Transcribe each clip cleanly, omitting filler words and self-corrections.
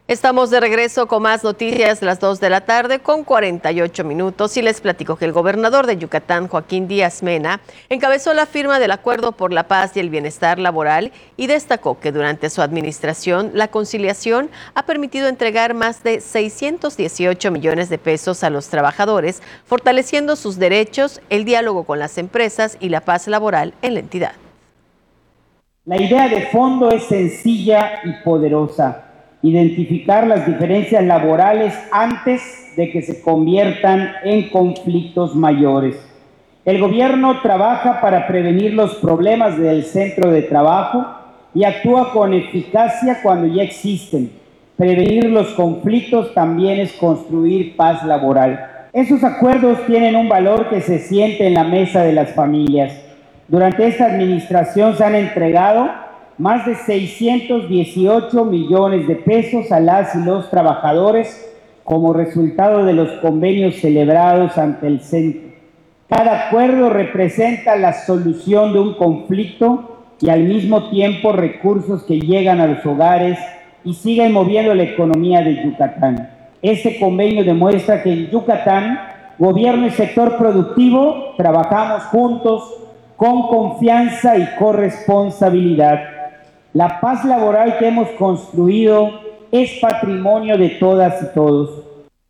Estamos de regreso con más noticias, las 2 de la tarde con 48 minutos y les platico que el gobernador de Yucatán, Joaquín Díaz Mena, encabezó la firma del Acuerdo por la Paz y el Bienestar Laboral y destacó que durante su administración la conciliación ha permitido entregar más de 618 millones de pesos a los trabajadores, fortaleciendo sus derechos, el diálogo con las empresas y la paz laboral en la entidad. La idea de fondo es sencilla y poderosa. Identificar las diferencias laborales antes de que se conviertan en conflictos mayores. El gobierno trabaja para prevenir los problemas del centro de trabajo y actúa con eficacia cuando ya existen. Prevenir los conflictos también es construir paz laboral. Esos acuerdos tienen un valor que se siente en la mesa de las familias. Durante esta administración se han entregado más de 618 millones de pesos a las y los trabajadores como resultado de los convenios celebrados ante el centro. Cada acuerdo representa la solución de un conflicto y al mismo tiempo recursos que llegan a los hogares y siguen moviendo la economía de Yucatán. Este convenio demuestra que en Yucatán, gobierno y sector productivo, trabajamos juntos con confianza y corresponsabilidad. La paz laboral que hemos construido es patrimonio de todas y todos.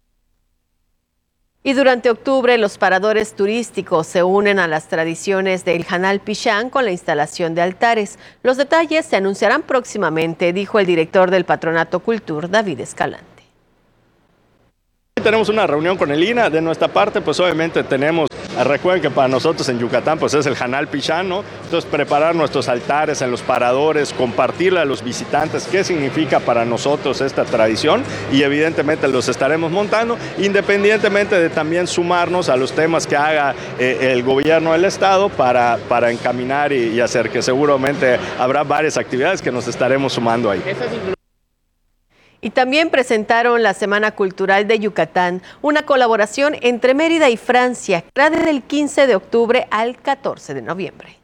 Y durante octubre los paradores turísticos se unen a las tradiciones del Janal Pichán con la instalación de altares. Los detalles se anunciarán próximamente, dijo el director del Patronato Cultur, David Escalante. Tenemos una reunión con el INAH. De nuestra parte, pues obviamente tenemos, recuerden que para nosotros en Yucatán pues es el Janal Pichán, ¿no? Entonces preparar nuestros altares en los paradores, compartirle a los visitantes qué significa para nosotros esta tradición y evidentemente los estaremos montando, independientemente de también sumarnos a los temas que haga el gobierno del estado para encaminar y hacer, que seguramente habrá varias actividades que nos estaremos sumando ahí. Y también presentaron la Semana Cultural de Yucatán, una colaboración entre Mérida y Francia, que será desde el 15 de octubre al 14 de noviembre.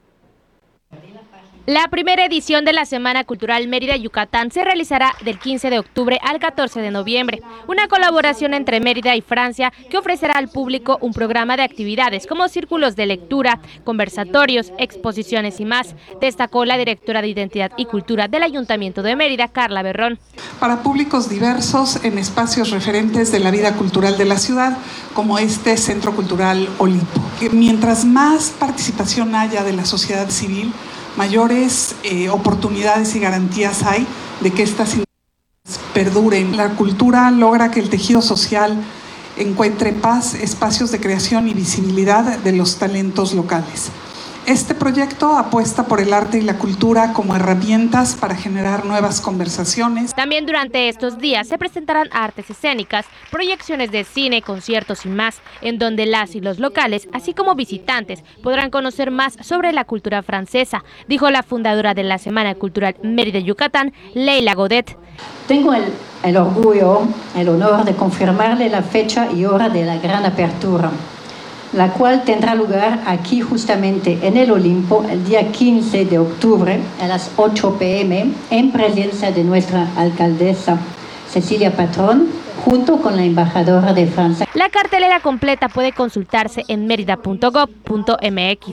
La primera edición de la Semana Cultural Mérida-Yucatán se realizará del 15 de octubre al 14 de noviembre, una colaboración entre Mérida y Francia que ofrecerá al público un programa de actividades como círculos de lectura, conversatorios, exposiciones y más, destacó la directora de Identidad y Cultura del Ayuntamiento de Mérida, Carla Berrón. Para públicos diversos en espacios referentes de la vida cultural de la ciudad, como este Centro Cultural Olimpo. Mientras más participación haya de la sociedad civil, mayores oportunidades y garantías hay de que estas perduren. La cultura logra que el tejido social encuentre paz, espacios de creación y visibilidad de los talentos locales. Este proyecto apuesta por el arte y la cultura como herramientas para generar nuevas conversaciones. También durante estos días se presentarán artes escénicas, proyecciones de cine, conciertos y más, en donde las y los locales, así como visitantes, podrán conocer más sobre la cultura francesa, dijo la fundadora de la Semana Cultural Mérida-Yucatán, Leila Godet. Tengo el orgullo, el honor de confirmarle la fecha y hora de la gran apertura, la cual tendrá lugar aquí justamente en el Olimpo el día 15 de octubre a las 8 p.m. en presencia de nuestra alcaldesa Cecilia Patrón, junto con la embajadora de Francia. La cartelera completa puede consultarse en merida.gov.mx.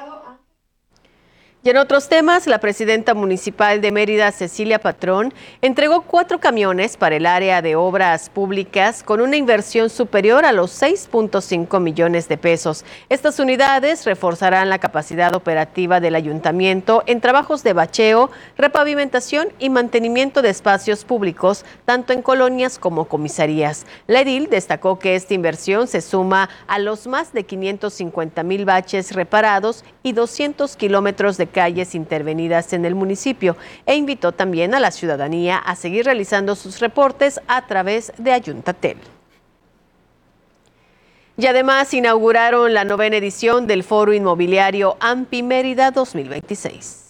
Y en otros temas, la presidenta municipal de Mérida, Cecilia Patrón, entregó 4 camiones para el área de obras públicas con una inversión superior a los 6.5 millones de pesos. Estas unidades reforzarán la capacidad operativa del ayuntamiento en trabajos de bacheo, repavimentación y mantenimiento de espacios públicos, tanto en colonias como comisarías. La edil destacó que esta inversión se suma a los más de 550,000 baches reparados y 200 kilómetros de calles intervenidas en el municipio e invitó también a la ciudadanía a seguir realizando sus reportes a través de Ayuntatel. Y además inauguraron la 9ª edición del Foro Inmobiliario AMPI Mérida 2026.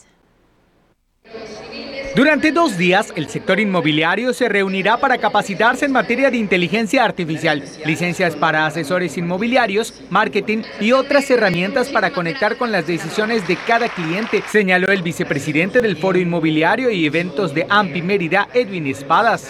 Durante 2 días, el sector inmobiliario se reunirá para capacitarse en materia de inteligencia artificial, licencias para asesores inmobiliarios, marketing y otras herramientas para conectar con las decisiones de cada cliente, señaló el vicepresidente del Foro Inmobiliario y Eventos de AMPI Mérida, Edwin Espadas.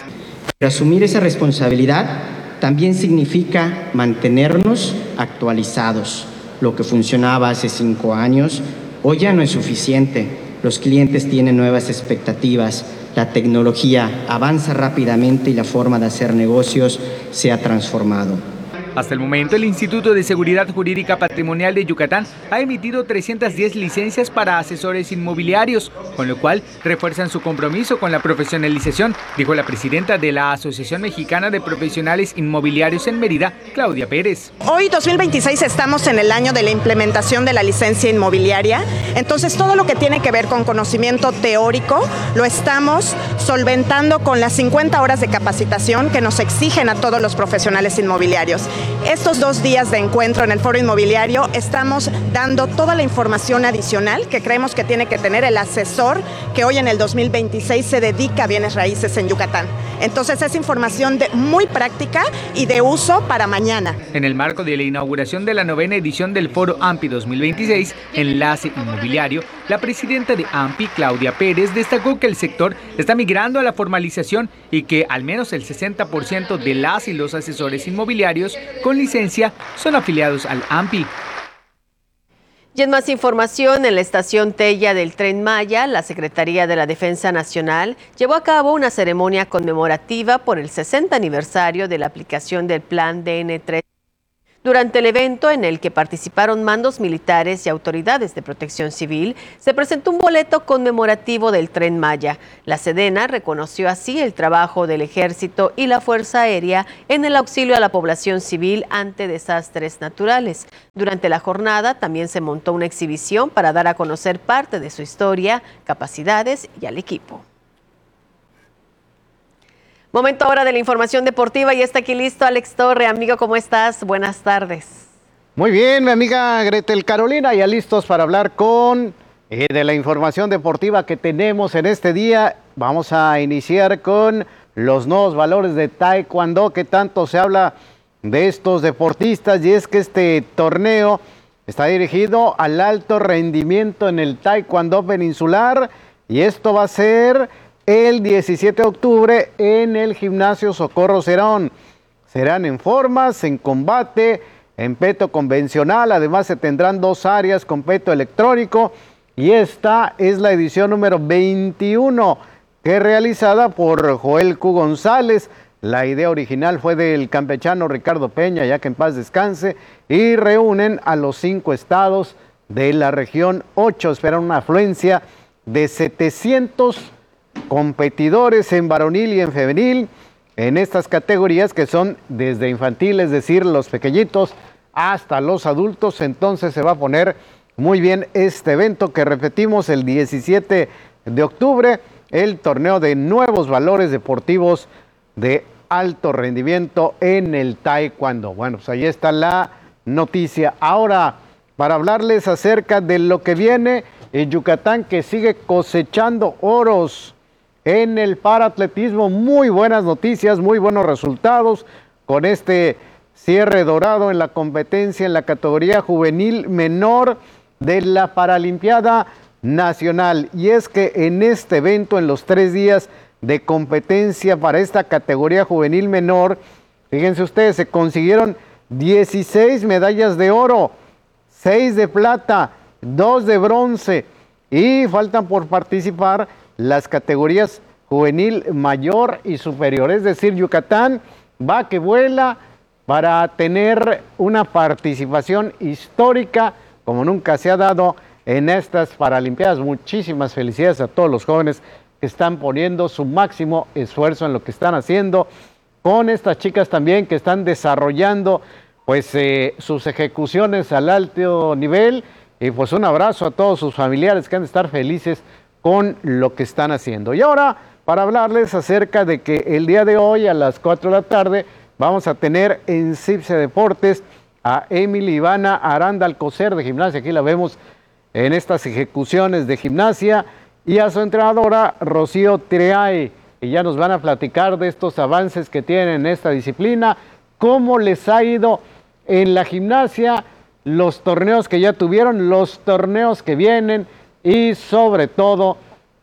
Pero asumir esa responsabilidad también significa mantenernos actualizados. Lo que funcionaba hace 5 años, hoy ya no es suficiente. Los clientes tienen nuevas expectativas. La tecnología avanza rápidamente y la forma de hacer negocios se ha transformado. Hasta el momento, el Instituto de Seguridad Jurídica Patrimonial de Yucatán ha emitido 310 licencias para asesores inmobiliarios, con lo cual refuerzan su compromiso con la profesionalización, dijo la presidenta de la Asociación Mexicana de Profesionales Inmobiliarios en Mérida, Claudia Pérez. Hoy, 2026, estamos en el año de la implementación de la licencia inmobiliaria, entonces todo lo que tiene que ver con conocimiento teórico lo estamos solventando con las 50 horas de capacitación que nos exigen a todos los profesionales inmobiliarios. Estos 2 días de encuentro en el Foro Inmobiliario estamos dando toda la información adicional que creemos que tiene que tener el asesor que hoy en el 2026 se dedica a bienes raíces en Yucatán. Entonces es información muy práctica y de uso para mañana. En el marco de la inauguración de la 9ª edición del Foro AMPI 2026, Enlace Inmobiliario, la presidenta de AMPI, Claudia Pérez, destacó que el sector está migrando a la formalización y que al menos el 60% de las y los asesores inmobiliarios con licencia son afiliados al AMPI. Y en más información, en la estación Tella del Tren Maya, la Secretaría de la Defensa Nacional llevó a cabo una ceremonia conmemorativa por el 60 aniversario de la aplicación del Plan DN3. Durante el evento, en el que participaron mandos militares y autoridades de protección civil, se presentó un boleto conmemorativo del Tren Maya. La Sedena reconoció así el trabajo del Ejército y la Fuerza Aérea en el auxilio a la población civil ante desastres naturales. Durante la jornada también se montó una exhibición para dar a conocer parte de su historia, capacidades y al equipo. Momento ahora de la información deportiva y está aquí listo Alex Torre. Amigo, ¿cómo estás? Buenas tardes. Muy bien, mi amiga Gretel Carolina, ya listos para hablar de la información deportiva que tenemos en este día. Vamos a iniciar con los nuevos valores de Taekwondo, que tanto se habla de estos deportistas, y es que este torneo está dirigido al alto rendimiento en el Taekwondo peninsular, y esto va a ser el 17 de octubre en el Gimnasio Socorro Cerón. Serán en formas, en combate, en peto convencional. Además se tendrán 2 áreas con peto electrónico, y esta es la edición número 21 que es realizada por Joel Q. González. La idea original fue del campechano Ricardo Peña, ya que en paz descanse, y reúnen a los 5 estados de la región 8. Esperan una afluencia de 700 competidores en varonil y en femenil en estas categorías, que son desde infantil, es decir, los pequeñitos, hasta los adultos. Entonces se va a poner muy bien este evento, que repetimos, el 17 de octubre, el torneo de nuevos valores deportivos de alto rendimiento en el Taekwondo. Bueno, pues ahí está la noticia. Ahora, para hablarles acerca de lo que viene en Yucatán, que sigue cosechando oros en el paraatletismo. Muy buenas noticias, muy buenos resultados con este cierre dorado en la competencia en la categoría juvenil menor de la Paralimpiada Nacional. Y es que en este evento, en los 3 días de competencia para esta categoría juvenil menor, fíjense ustedes, se consiguieron 16 medallas de oro, 6 de plata, 2 de bronce, y faltan por participar las categorías juvenil mayor y superior. Es decir, Yucatán va que vuela para tener una participación histórica como nunca se ha dado en estas Paralimpiadas. Muchísimas felicidades a todos los jóvenes que están poniendo su máximo esfuerzo en lo que están haciendo, con estas chicas también que están desarrollando pues sus ejecuciones al alto nivel, y pues un abrazo a todos sus familiares que han de estar felices con lo que están haciendo. Y ahora, para hablarles acerca de que el día de hoy a las 4 de la tarde vamos a tener en CIPSE Deportes a Emily Ivana Aranda Alcocer de gimnasia. Aquí la vemos en estas ejecuciones de gimnasia, y a su entrenadora Rocío Triay, y ya nos van a platicar de estos avances que tienen en esta disciplina, cómo les ha ido en la gimnasia, los torneos que ya tuvieron, los torneos que vienen, y sobre todo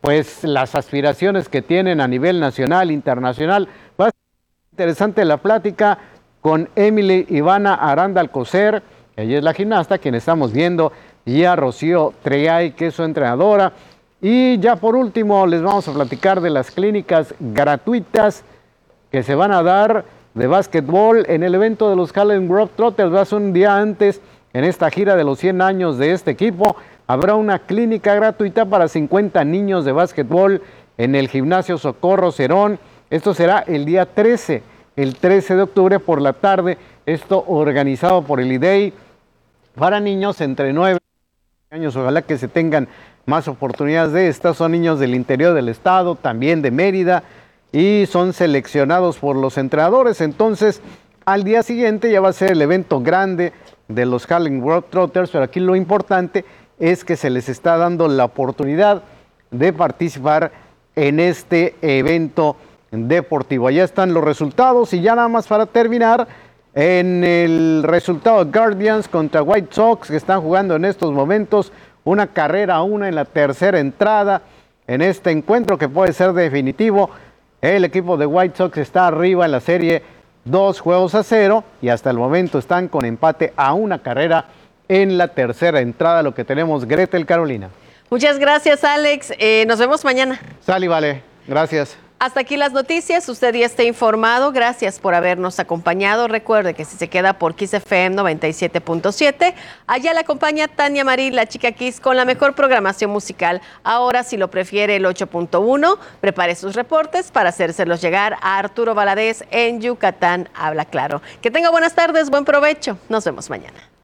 pues las aspiraciones que tienen a nivel nacional, internacional. Va a ser interesante la plática con Emily Ivana Aranda Alcocer, ella es la gimnasta, quien estamos viendo, y a Rocío Treay, que es su entrenadora. Y ya por último les vamos a platicar de las clínicas gratuitas que se van a dar de básquetbol en el evento de los Harlem Globetrotters. Va a ser un día antes, en esta gira de los 100 años de este equipo, habrá una clínica gratuita para 50 niños de básquetbol en el gimnasio Socorro Cerón. Esto será el día 13, el 13 de octubre por la tarde. Esto organizado por el IDEI para niños entre 9 años. Ojalá que se tengan más oportunidades de estas. Son niños del interior del estado, también de Mérida, y son seleccionados por los entrenadores. Entonces, al día siguiente ya va a ser el evento grande de los Harlem Globetrotters, pero aquí lo importante es que se les está dando la oportunidad de participar en este evento deportivo. Allá están los resultados y ya nada más para terminar, en el resultado Guardians contra White Sox, que están jugando en estos momentos, 1-1 en la tercera entrada en este encuentro que puede ser definitivo. El equipo de White Sox está arriba en la serie 2-0 y hasta el momento están con empate a 1 carrera en la tercera entrada. Lo que tenemos, Gretel, Carolina. Muchas gracias, Alex. Nos vemos mañana. Sale y vale. Gracias. Hasta aquí las noticias. Usted ya está informado. Gracias por habernos acompañado. Recuerde que si se queda por Kiss FM 97.7, allá la acompaña Tania Marín, la chica Kiss, con la mejor programación musical. Ahora, si lo prefiere, el 8.1, prepare sus reportes para hacérselos llegar a Arturo Valadez en Yucatán Habla Claro. Que tenga buenas tardes, buen provecho. Nos vemos mañana.